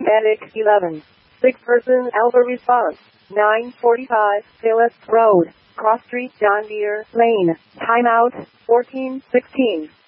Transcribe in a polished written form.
Medic 11. 6-person Alpha response. 945 Phillips Road, Cross Street, John Deere Lane. Timeout 14:16.